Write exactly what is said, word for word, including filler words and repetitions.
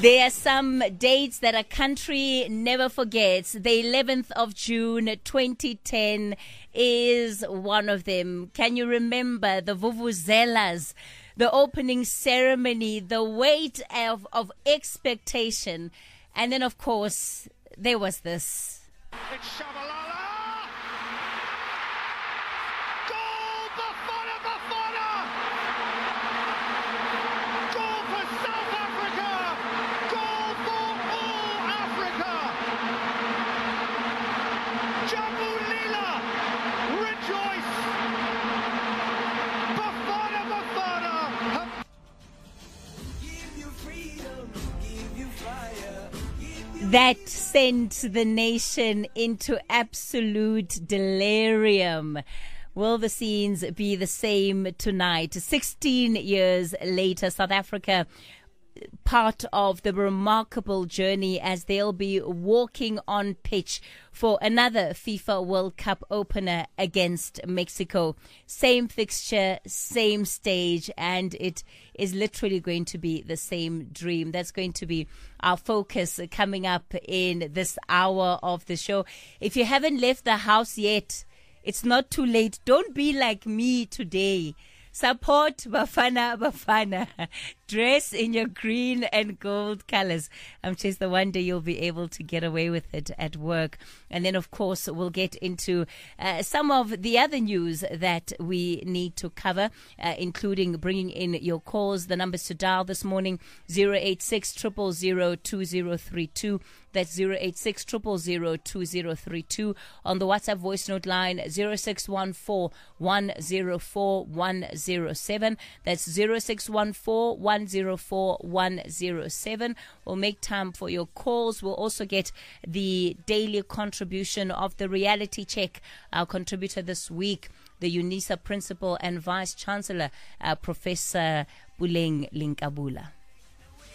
There are some dates that a country never forgets. The eleventh of June, twenty ten is one of them. Can you remember the vuvuzelas, the opening ceremony, the weight of, of expectation? And then, of course, there was this. It's Shabalala! Goal! Bafana Bafana! Goal for South Africa! Goal for all Africa! Jabulila! Rejoice! Bafana Bafana! Give you freedom, give you fire. That sent the nation into absolute delirium. Will the scenes be the same tonight? sixteen years later, South Africa, part of the remarkable journey as they'll be walking on pitch for another FIFA World Cup opener against Mexico. Same fixture, same stage, and it is literally going to be the same dream. That's going to be our focus coming up in this hour of the show. If you haven't left the house yet, it's not too late. Don't be like me today. Support Bafana Bafana. Dress in your green and gold colors. I'm just the wonder you'll be able to get away with it at work. And then, of course, we'll get into uh, some of the other news that we need to cover, uh, including bringing in your calls. The numbers to dial this morning, zero eight six, zero zero zero, two zero three two. That's zero eight six, zero zero zero, two zero three two. On the WhatsApp voice note line, zero six one four, one zero four, one zero seven. That's zero six one four, one zero four, one zero seven. We'll make time for your calls. We'll also get the daily contribution of the reality check. Our contributor this week, the UNISA Principal and Vice Chancellor, uh, Professor Buleng Linkabula.